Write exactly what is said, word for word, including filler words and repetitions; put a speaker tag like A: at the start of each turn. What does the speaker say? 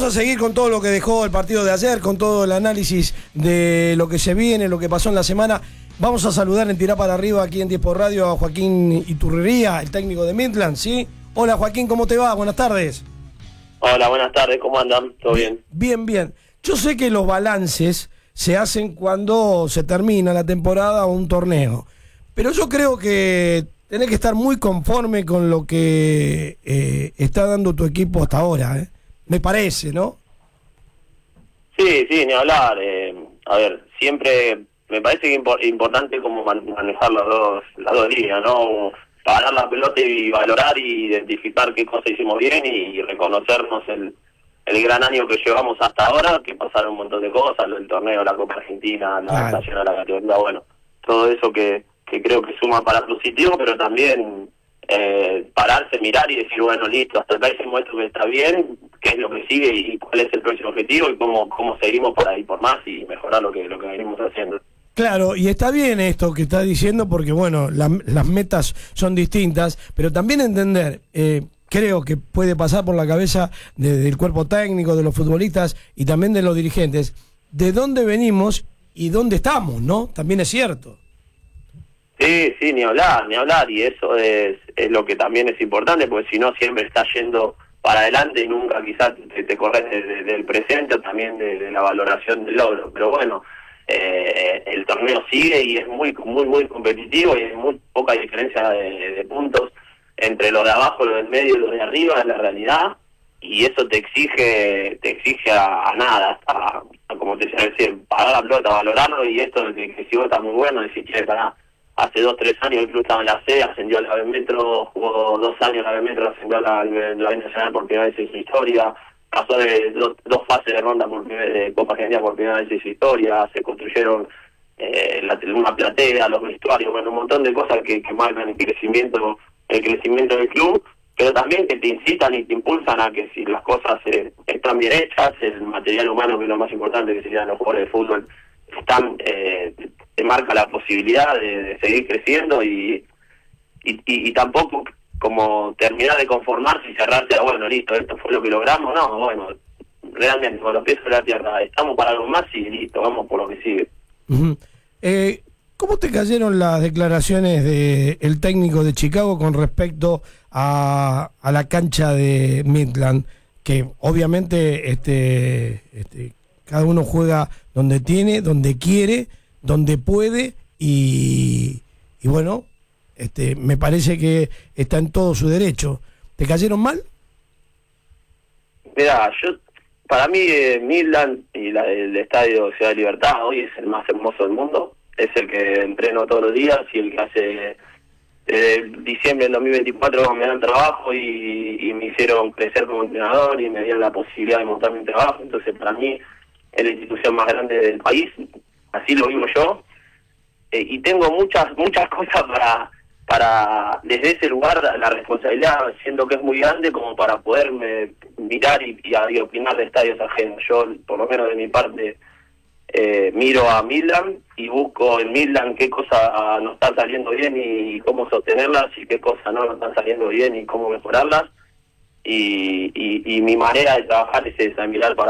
A: a seguir con todo lo que dejó el partido de ayer, con todo el análisis de lo que se viene, lo que pasó en la semana. Vamos a saludar en Tirá para Arriba aquí en diez por Radio a Joaquín Iturrería, el técnico de Midland, ¿sí? Hola Joaquín, ¿cómo te va? Buenas tardes.
B: Hola, buenas tardes, ¿cómo andan? ¿Todo bien?
A: Bien, bien. Yo sé que los balances se hacen cuando se termina la temporada o un torneo, pero yo creo que tenés que estar muy conforme con lo que eh, está dando tu equipo hasta ahora, ¿eh? Me parece, ¿no?
B: Sí, sí, ni hablar. Eh, a ver, siempre me parece que es impo- importante como man- manejar las dos, las dos líneas, ¿no? Parar la pelota y valorar y identificar qué cosas hicimos bien y, y reconocernos el, el gran año que llevamos hasta ahora, que pasaron un montón de cosas, el torneo, la Copa Argentina, la
A: Claro.
B: adaptación a la categoría, bueno, todo eso que, que creo que suma para positivo, pero también eh, pararse, mirar y decir, bueno, listo, hasta acá hicimos esto que está bien, qué es lo que sigue y cuál es el próximo objetivo y cómo cómo seguimos para ir por más y mejorar lo que lo que venimos haciendo.
A: Claro, y está bien esto que estás diciendo porque, bueno, la, las metas son distintas, pero también entender, eh, creo que puede pasar por la cabeza de, del cuerpo técnico, de los futbolistas y también de los dirigentes, de dónde venimos y dónde estamos, ¿no? También es cierto.
B: Sí, sí, ni hablar, ni hablar, y eso es, es lo que también es importante, porque si no siempre estás yendo para adelante y nunca quizás te, te corres de, de, del presente o también de, de la valoración del logro, pero bueno, eh, el torneo sigue y es muy muy muy competitivo y hay muy poca diferencia de, de puntos entre los de abajo, los del medio y los de arriba en la realidad, y eso te exige te exige a, a nada, a, a, como te decía, decir, parar la pelota, valorarlo, y esto de que, que si vos está muy bueno, decir, che, pará, hace dos, tres años el club estaba en la C, ascendió a la B Metro, jugó dos años en la B Metro, ascendió a la, la B Nacional por primera vez en su historia, pasó de dos, dos fases de ronda por primera, de Copa Argentina por primera vez en su historia, se construyeron eh, la, una platea, los vestuarios, bueno, un montón de cosas que, que marcan el crecimiento, el crecimiento del club, pero también que te incitan y te impulsan a que si las cosas eh, están bien hechas, el material humano, que es lo más importante, que serían los jugadores de fútbol, están eh, te marca la posibilidad de, de seguir creciendo y, y, y, y tampoco como terminar de conformarse y cerrarse a, bueno, listo, esto fue lo que logramos, no, bueno, realmente con los pies sobre la tierra, estamos para algo más y listo, vamos por lo que sigue.
A: Uh-huh. eh, ¿Cómo te cayeron las declaraciones de el técnico de Chicago con respecto a, a la cancha de Midland? Que obviamente este, este cada uno juega donde tiene, donde quiere, donde puede y, y bueno, este me parece que está en todo su derecho. ¿Te cayeron mal?
B: Mira, yo, para mí eh, Midland y la, el Estadio Ciudad de Libertad hoy es el más hermoso del mundo, es el que entreno todos los días y el que hace desde diciembre del dos mil veinticuatro me dan trabajo y, y me hicieron crecer como entrenador y me dieron la posibilidad de montar mi trabajo, entonces para mí es la institución más grande del país, así lo vivo yo, eh, y tengo muchas muchas cosas para para desde ese lugar la responsabilidad siento que es muy grande como para poderme mirar y, y, y opinar de estadios ajenos. Yo por lo menos de mi parte eh, miro a Midland y busco en Midland qué cosas no están saliendo bien y cómo sostenerlas y qué cosas no, no están saliendo bien y cómo mejorarlas, y, y, y mi manera de trabajar es esa, mirar para